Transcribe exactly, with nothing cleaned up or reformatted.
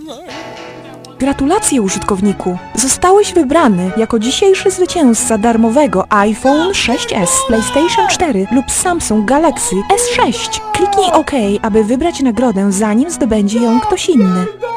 Gratulacje, użytkowniku! Zostałeś wybrany jako dzisiejszy zwycięzca darmowego iPhone sześć S, PlayStation cztery lub Samsung Galaxy S sześć. Kliknij OK, aby wybrać nagrodę, zanim zdobędzie ją ktoś inny.